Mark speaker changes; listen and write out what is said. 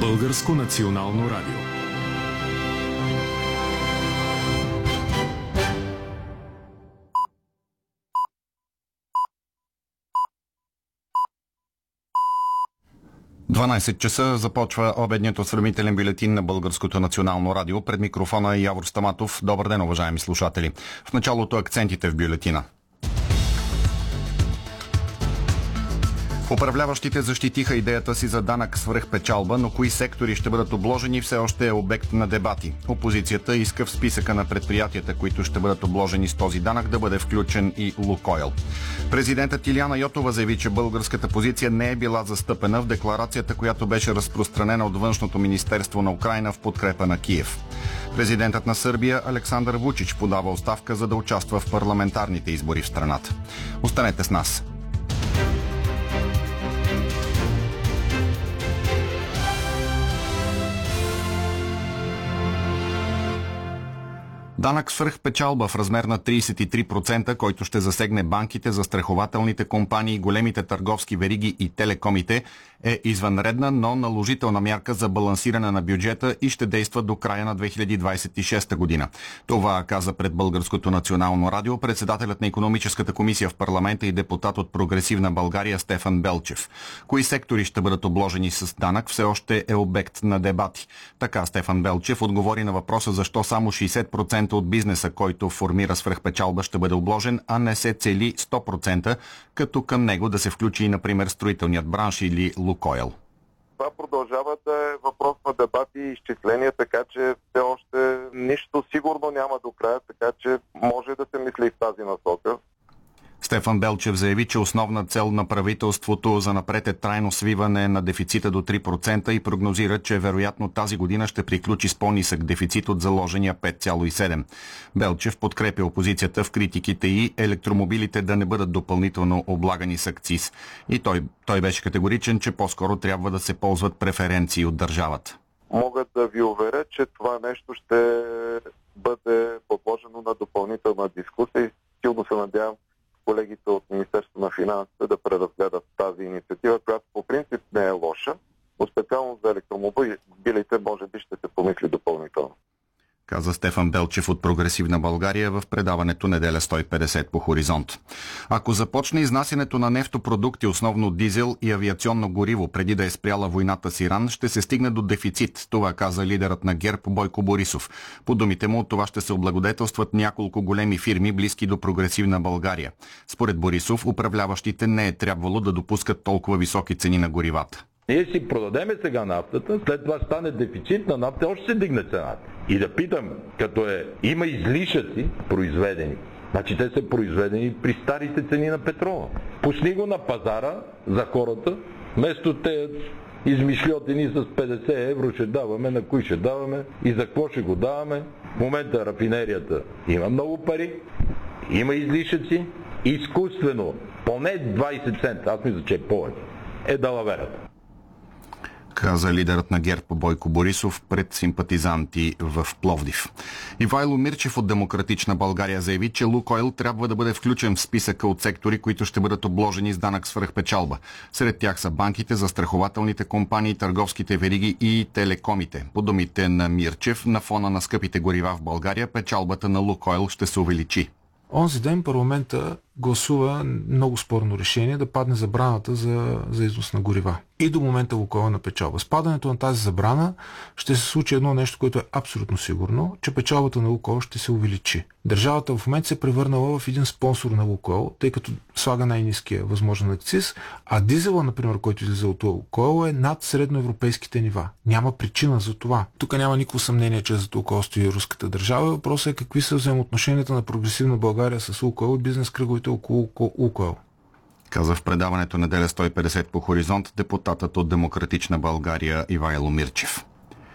Speaker 1: Българско национално радио.
Speaker 2: Часа започва обедният осведомителен бюлетин на Българското национално радио. Пред микрофона е Явор Стаматов. Добър ден, уважаеми слушатели. В началото акцентите в бюлетина. Управляващите защитиха идеята си за данък свръхпечалба, но кои сектори ще бъдат обложени все още е обект на дебати. Опозицията иска в списъка на предприятията, които ще бъдат обложени с този данък, да бъде включен и Лукойл. Президентът Илияна Йотова заяви, че българската позиция не е била застъпена в декларацията, която беше разпространена от Външното министерство на Украйна в подкрепа на Киев. Президентът на Сърбия Александър Вучич подава оставка, за да участва в парламентарните избори в страната. Останете с нас. Данък свръхпечалба в размер на 33%, който ще засегне банките, застрахователните компании, големите търговски вериги и телекомите, е извънредна, но наложителна мярка за балансиране на бюджета и ще действа до края на 2026 година. Това каза пред Българското национално радио председателят на икономическата комисия в парламента и депутат от Прогресивна България Стефан Белчев. Кои сектори ще бъдат обложени с данък все още е обект на дебати. Така Стефан Белчев отговори на въпроса защо само 60% от бизнеса, който формира свръхпечалба, ще бъде обложен, а не се цели 100%, като към него да се включи, например, строителният бранш или Лукойл.
Speaker 3: Това продължава да е въпрос на дебати и изчисления, така че все още нищо сигурно няма до края, така че може да се мисли и в тази насока.
Speaker 2: Стефан Белчев заяви, че основна цел на правителството за напред е трайно свиване на дефицита до 3% и прогнозира, че вероятно тази година ще приключи с по-нисък дефицит от заложения 5,7%. Белчев подкрепя опозицията в критиките и електромобилите да не бъдат допълнително облагани с акциз. И той беше категоричен, че по-скоро трябва да се ползват преференции от държавата.
Speaker 3: Мога да ви уверя, че това нещо ще бъде подложено на допълнителна дискусия и силно се надявам колегите от Министерството на финансите да преразгледат тази инициатива, която по принцип не е лоша, но специално за електромобилите може би ще се помисли допълнително.
Speaker 2: Каза Стефан Белчев от Прогресивна България в предаването Неделя 150 по Хоризонт. Ако започне изнасянето на нефтопродукти, основно дизел и авиационно гориво, преди да е спряла войната с Иран, ще се стигне до дефицит. Това каза лидерът на ГЕРБ Бойко Борисов. По думите му, от това ще се облагодетелстват няколко големи фирми, близки до Прогресивна България. Според Борисов, управляващите не е трябвало да допускат толкова високи цени на горивата.
Speaker 4: Ние си продадеме сега нафтата, след това стане дефицит на нафта, още се дигне цената. И да питам, има излишъци произведени, значи те са произведени при старите цени на петрола. Пусни го на пазара за хората, вместо те измишльотини с 50 евро ще даваме, на кои ще даваме и за какво ще го даваме. В момента рафинерията има много пари, има излишъци, изкуствено, поне 20 цента, аз мисля, че е повече, е далаверата.
Speaker 2: Каза лидерът на ГЕРБ Бойко Борисов пред симпатизанти в Пловдив. Ивайло Мирчев от Демократична България заяви, че Лукойл трябва да бъде включен в списъка от сектори, които ще бъдат обложени с данък свръхпечалба. Сред тях са банките, застрахователните компании, търговските вериги и телекомите. По думите на Мирчев, на фона на скъпите горива в България, печалбата на Лукойл ще се увеличи.
Speaker 5: Онзи ден парламента гласува много спорно решение да падне забраната за износ на горива. И до момента Лукойл на печалба. С падането на тази забрана ще се случи едно нещо, което е абсолютно сигурно, че печалбата на Лукойл ще се увеличи. Държавата в момента се е превърнала в един спонсор на Лукойл, тъй като слага най-ниския възможен акциз, а дизела, например, който излиза от Лукойл, е над средноевропейските нива. Няма причина за това. Тук няма никакво съмнение, че за Лукойл стои руската държава. Въпросът е какви са взаимоотношенията на Прогресивна България с Лукойл и бизнес кръговете около Лукойл.
Speaker 2: Каза в предаването Неделя 150 по Хоризонт депутатът от Демократична България Ивайло Мирчев.